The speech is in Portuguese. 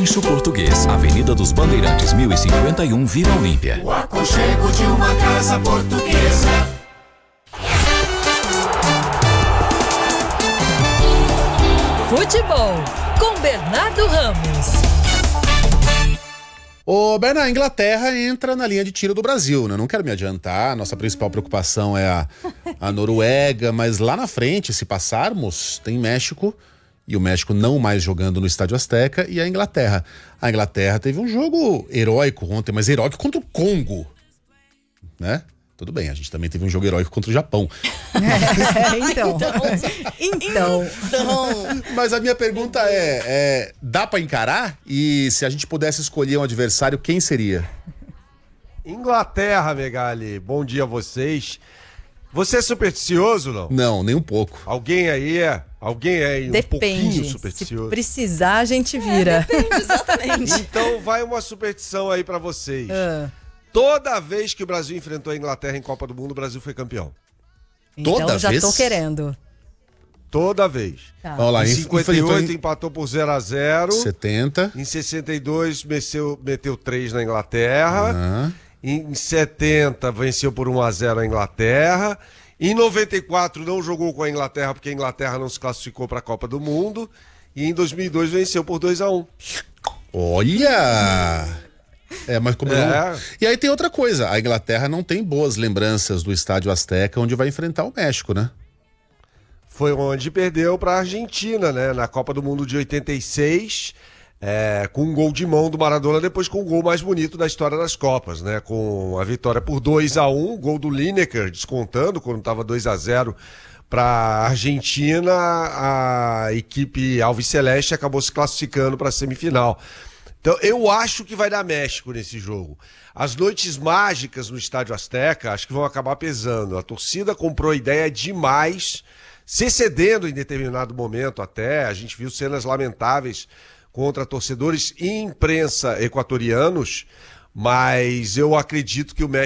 Rancho Português, Avenida dos Bandeirantes, 1051, Vila Olímpia. O aconchego de uma casa portuguesa. Futebol, com Bernardo Ramos. Ô, Bernardo, a Inglaterra entra na linha de tiro do Brasil, né? Não quero me adiantar, nossa principal preocupação é a Noruega, mas lá na frente, se passarmos, tem México, e o México não mais jogando no Estádio Azteca, e a Inglaterra. A Inglaterra teve um jogo heróico ontem, mas heróico contra o Congo, né? Tudo bem, a gente também teve um jogo heróico contra o Japão. Então. Mas a minha pergunta dá pra encarar? E se a gente pudesse escolher um adversário, quem seria? Inglaterra, Megali, bom dia a vocês. Você é supersticioso, não? Não, nem um pouco. Alguém aí é? Alguém é um pouquinho supersticioso? Se precisar, a gente vira. Depende, exatamente. Então vai uma superstição aí pra vocês. Toda vez que o Brasil enfrentou a Inglaterra em Copa do Mundo, o Brasil foi campeão. Então Toda já vez? tô querendo. Toda vez. Tá. Vamos lá, Em enfrentou 58 empatou por 0-0. 70. Em 62 meteu 3 na Inglaterra. Em 70 venceu por 1-0 a Inglaterra. Em 94 não jogou com a Inglaterra porque a Inglaterra não se classificou para a Copa do Mundo. E em 2002 venceu por 2-1. Olha! Mas como não... E aí tem outra coisa, a Inglaterra não tem boas lembranças do Estádio Azteca, onde vai enfrentar o México, né? Foi onde perdeu para a Argentina, né? Na Copa do Mundo de 86, com um gol de mão do Maradona, depois com o gol mais bonito da história das Copas, né? Com a vitória por 2-1, gol do Lineker descontando, quando estava 2-0 para a Argentina, a equipe alviceleste acabou se classificando para a semifinal. Então, eu acho que vai dar México nesse jogo. As noites mágicas no Estádio Azteca acho que vão acabar pesando. A torcida comprou ideia demais, se cedendo em determinado momento até. A gente viu cenas lamentáveis contra torcedores e imprensa equatorianos, mas eu acredito que o México